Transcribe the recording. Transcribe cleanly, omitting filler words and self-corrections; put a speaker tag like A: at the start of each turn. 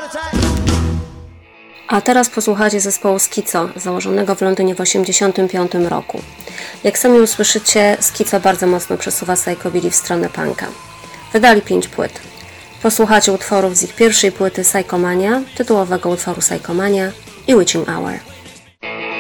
A: A teraz posłuchajcie zespołu Schizo, założonego w Londynie w 1985 roku. Jak sami usłyszycie, Schizo bardzo mocno przesuwa psychobilly w stronę punka. Wydali 5 płyt. Posłuchajcie utworów z ich pierwszej płyty Psychomania, tytułowego utworu Psychomania i Witching Hour.